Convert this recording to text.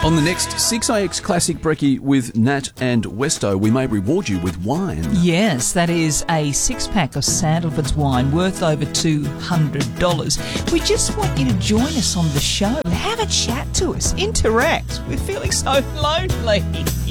On the next 6IX Classic Brekkie with Nat and Westo, we may reward you with wine. Yes, that is a 6-pack of Sandalford's wine worth over $200. We just want you to join us on the show. Have a chat to us. Interact. We're feeling so lonely.